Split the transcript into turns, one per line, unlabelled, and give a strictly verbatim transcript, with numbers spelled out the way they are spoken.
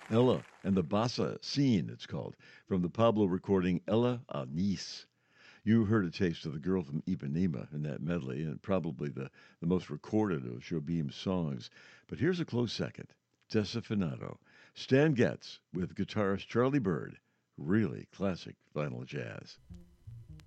Ella and the Bassa Scene, it's called, from the Pablo recording Ella a Nice. You heard a taste of the girl from Ipanema in that medley, and probably the, the most recorded of Jobim's songs. But here's a close second. Desafinado. Stan Getz with guitarist Charlie Bird. Really classic vinyl jazz.